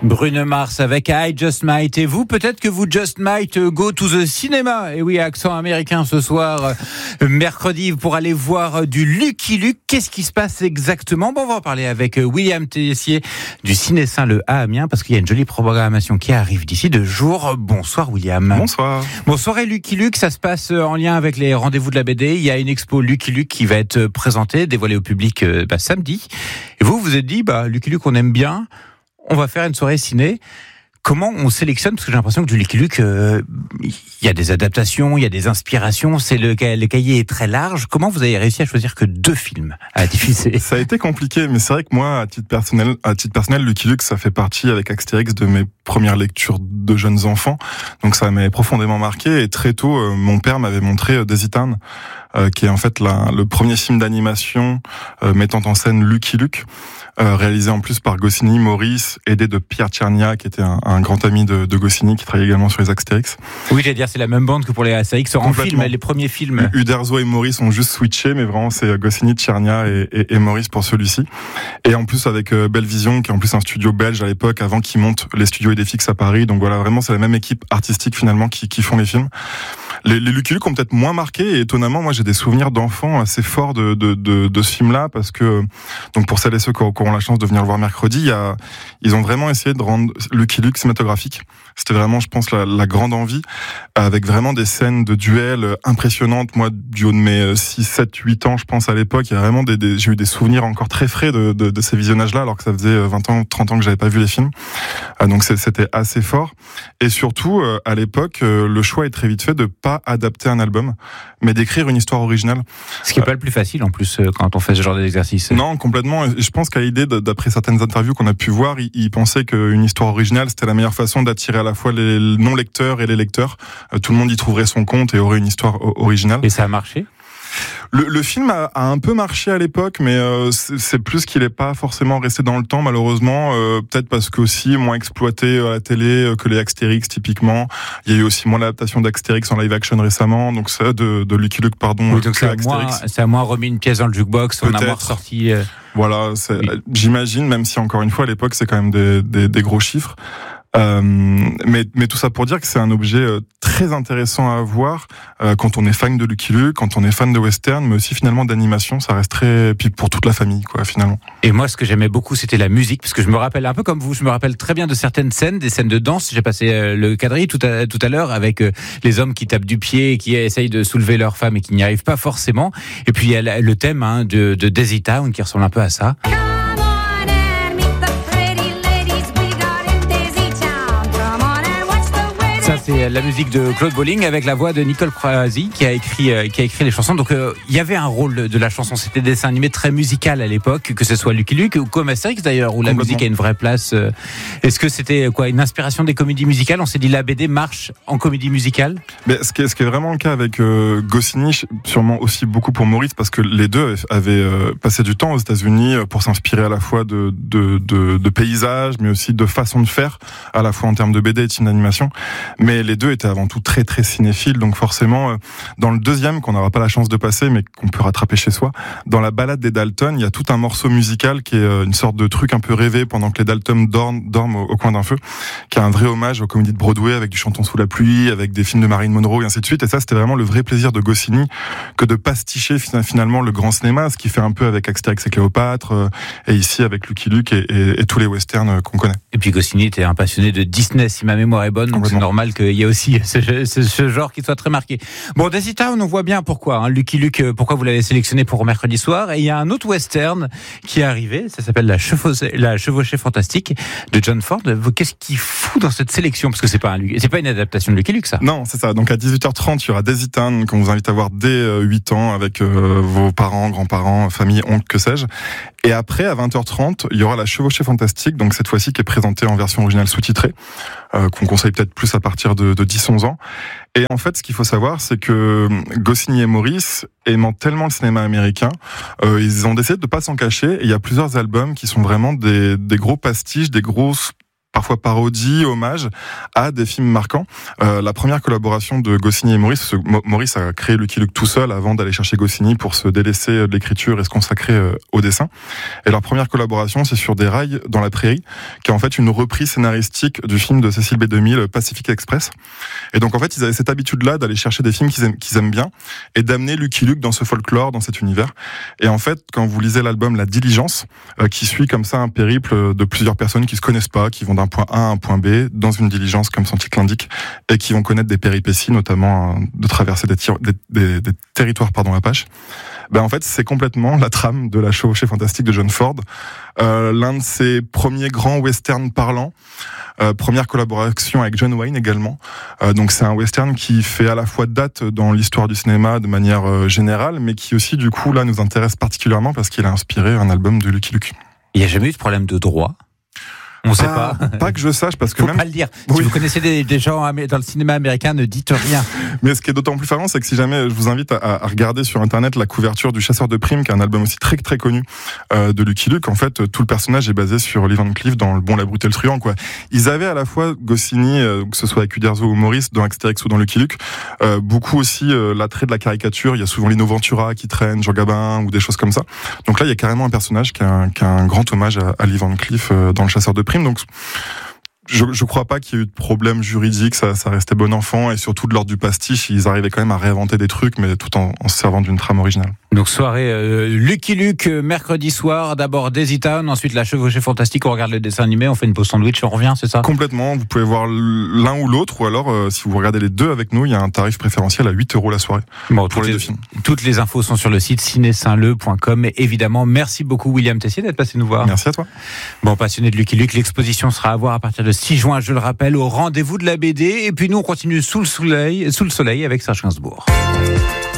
Bruno Mars avec I Just Might. Et vous, peut-être que vous just might go to the cinema. Et oui, accent américain ce soir, mercredi, pour aller voir du Lucky Luke. Qu'est-ce qui se passe exactement? Bon, on va en parler avec William Tessier du Ciné Saint-Leu à Amiens, parce qu'il y a une jolie programmation qui arrive d'ici 2 jours. Bonsoir William. Bonsoir. Bonsoir. Et Lucky Luke, ça se passe en lien avec les rendez-vous de la BD. Il y a une expo Lucky Luke qui va être présentée, dévoilée au public samedi. Et vous vous êtes dit, Lucky Luke, on aime bien. On va faire une soirée ciné. Comment on sélectionne? Parce que j'ai l'impression que du Lucky Luke, il y a des adaptations, il y a des inspirations. Le cahier est très large. Comment vous avez réussi à choisir que 2 films à diffuser? Ça a été compliqué, mais c'est vrai que moi, à titre personnel, Lucky Luke, ça fait partie avec Astérix de mes premières lectures de jeunes enfants. Donc ça m'a profondément marqué. Et très tôt, mon père m'avait montré Daisy Town, qui est en fait le premier film d'animation mettant en scène Lucky Luke. Réalisé en plus par Goscinny, Maurice, aidé de Pierre Tchernia, qui était un grand ami de Goscinny, qui travaillait également sur les Astérix. Oui, j'allais dire, c'est la même bande que pour les Astérix en film, les premiers films. Uderzo et Maurice ont juste switché, mais vraiment c'est Goscinny, Tchernia et Maurice pour celui-ci. Et en plus avec Bellevision, qui est en plus un studio belge à l'époque, avant qu'ils montent les studios Idéfix à Paris. Donc voilà, vraiment c'est la même équipe artistique finalement qui font les films. Les Lucky Luke ont peut-être moins marqué, et étonnamment, moi j'ai des souvenirs d'enfants assez forts de ce film-là, parce que, donc pour celles et ceux qui auront la chance de venir le voir mercredi, ils ont vraiment essayé de rendre Lucky Luke cinématographique. C'était vraiment, je pense, la grande envie, avec vraiment des scènes de duel impressionnantes. Moi, du haut de mes 6, 7, 8 ans, je pense, à l'époque, il y a vraiment j'ai eu des souvenirs encore très frais de ces visionnages-là, alors que ça faisait 20 ans, 30 ans que j'avais pas vu les films. Donc c'était assez fort. Et surtout, à l'époque, le choix est très vite fait de pas adapter un album, mais d'écrire une histoire originale. Ce qui est pas le plus facile, en plus, quand on fait ce genre d'exercice. Non, complètement. Et je pense qu'à l'idée, d'après certaines interviews qu'on a pu voir, il pensait qu'une histoire originale, c'était la meilleure façon d'attirer à la fois les non-lecteurs et les lecteurs. Tout le monde y trouverait son compte et aurait une histoire originale. Et ça a marché? Le film a un peu marché à l'époque, mais c'est plus qu'il n'est pas forcément resté dans le temps, malheureusement. Peut-être parce qu'aussi moins exploité à la télé que les Astérix, typiquement. Il y a eu aussi moins d'adaptation d'Astérix en live action récemment, donc ça, de Lucky Luke, pardon. Oui, donc ça a moins remis une pièce dans le jukebox, on a moins ressorti... Voilà, oui. J'imagine, même si encore une fois à l'époque c'est quand même des gros chiffres. Mais tout ça pour dire que c'est un objet très intéressant à voir quand on est fan de Lucky Luke, quand on est fan de western, mais aussi finalement d'animation. Ça reste très, puis pour toute la famille, quoi, finalement. Et moi, ce que j'aimais beaucoup, c'était la musique, parce que je me rappelle un peu comme vous, je me rappelle très bien de certaines scènes, des scènes de danse. J'ai passé le quadrille tout à l'heure avec les hommes qui tapent du pied, qui essayent de soulever leur femme et qui n'y arrivent pas forcément. Et puis il y a le thème de Daisy Town qui ressemble un peu à ça. C'est la musique de Claude Bolling avec la voix de Nicole Croisi qui a écrit les chansons. Donc il y avait un rôle de la chanson. C'était des dessins animés très musical à l'époque, que ce soit Lucky Luke ou comme Astérix d'ailleurs, où la musique a une vraie place. Est-ce que c'était une inspiration des comédies musicales? On s'est dit la BD marche en comédie musicale. Mais ce qui est vraiment le cas avec Goscinny, sûrement aussi beaucoup pour Maurice, parce que les deux avaient passé du temps aux États-Unis pour s'inspirer à la fois de paysages, mais aussi de façon de faire, à la fois en termes de BD et de film d'animation. Mais les deux étaient avant tout très très cinéphiles, donc forcément dans le deuxième qu'on n'aura pas la chance de passer mais qu'on peut rattraper chez soi, dans la balade des Dalton, il y a tout un morceau musical qui est une sorte de truc un peu rêvé pendant que les Dalton dorment au coin d'un feu, qui est un vrai hommage aux comédies de Broadway avec du Chantons sous la pluie, avec des films de Marilyn Monroe et ainsi de suite. Et ça, c'était vraiment le vrai plaisir de Goscinny que de pasticher finalement le grand cinéma, ce qu'il fait un peu avec Astérix et Cléopâtre et ici avec Lucky Luke et tous les westerns qu'on connaît. Et puis Goscinny était un passionné de Disney, si ma mémoire est bonne, donc c'est normal qu'il y ait aussi ce genre qui soit très marqué. Bon, Daisy Town, on voit bien pourquoi, Lucky Luke, pourquoi vous l'avez sélectionné pour mercredi soir. Et il y a un autre western qui est arrivé, ça s'appelle La Chevauchée Fantastique de John Ford. Qu'est-ce qu'il fout dans cette sélection? Parce que c'est pas une adaptation de Lucky Luke, ça. Non, c'est ça. Donc à 18h30, il y aura Daisy Town qu'on vous invite à voir dès 8 ans avec vos parents, grands-parents, famille, oncles, que sais-je. Et après, à 20h30, il y aura La Chevauchée Fantastique, donc cette fois-ci qui est présentée en version originale sous-titrée, qu'on conseille peut-être plus à partir de 10-11 ans. Et en fait, ce qu'il faut savoir, c'est que Goscinny et Maurice, aimant tellement le cinéma américain, ils ont décidé de ne pas s'en cacher. Et il y a plusieurs albums qui sont vraiment des gros pastiches, des grosses parfois parodie, hommage à des films marquants. La première collaboration de Goscinny et Maurice, Maurice a créé Lucky Luke tout seul avant d'aller chercher Goscinny pour se délaisser de l'écriture et se consacrer au dessin. Et leur première collaboration, c'est sur Des rails dans la prairie, qui est en fait une reprise scénaristique du film de Cécile B2000, Pacific Express. Et donc en fait, ils avaient cette habitude-là d'aller chercher des films qu'ils aiment bien et d'amener Lucky Luke dans ce folklore, dans cet univers. Et en fait, quand vous lisez l'album La Diligence, qui suit comme ça un périple de plusieurs personnes qui se connaissent pas, qui vont d'un point A à un point B, dans une diligence comme son titre l'indique, et qui vont connaître des péripéties, notamment de traverser des territoires apaches. Ben en fait, c'est complètement la trame de La Chevauchée fantastique de John Ford, l'un de ses premiers grands westerns parlants, première collaboration avec John Wayne également. Donc c'est un western qui fait à la fois date dans l'histoire du cinéma de manière générale, mais qui aussi du coup là nous intéresse particulièrement parce qu'il a inspiré un album de Lucky Luke. Il n'y a jamais eu de problème de droit? On ne sait pas. Pas que je sache, parce que faut même... pas le dire. Oui. Si vous connaissez des gens dans le cinéma américain, ne dites rien. Mais ce qui est d'autant plus flagrant, c'est que si jamais je vous invite à regarder sur Internet la couverture du Chasseur de primes, qui est un album aussi très très connu de Lucky Luke, en fait, tout le personnage est basé sur Lee Van Cleef dans Le Bon, la Brute et le Truand, quoi. Ils avaient à la fois Goscinny, que ce soit avec Uderzo ou Maurice, dans Astérix ou dans Lucky Luke, beaucoup aussi l'attrait de la caricature. Il y a souvent Lino Ventura qui traîne, Jean Gabin ou des choses comme ça. Donc là, il y a carrément un personnage qui a un grand hommage à Lee Van Cleef dans Le Chasseur de primes. Donc je crois pas qu'il y ait eu de problème juridique, ça restait bon enfant, et surtout de l'ordre du pastiche, ils arrivaient quand même à réinventer des trucs, mais tout en se servant d'une trame originale. Donc soirée Lucky Luke, mercredi soir, d'abord Daisy Town, ensuite La Chevauchée fantastique, on regarde le dessin animé, on fait une pause sandwich, on revient, c'est ça? Complètement, vous pouvez voir l'un ou l'autre, ou alors si vous regardez les deux avec nous, il y a un tarif préférentiel à 8 € la soirée pour les deux films. Toutes les infos sont sur le site ciné-saint-leu.com, et évidemment, merci beaucoup William Tessier d'être passé nous voir. Merci à toi. Bon, passionné de Lucky Luke, l'exposition sera à voir à partir de 6 juin, je le rappelle, au rendez-vous de la BD, et puis nous on continue sous le soleil avec Serge Gainsbourg.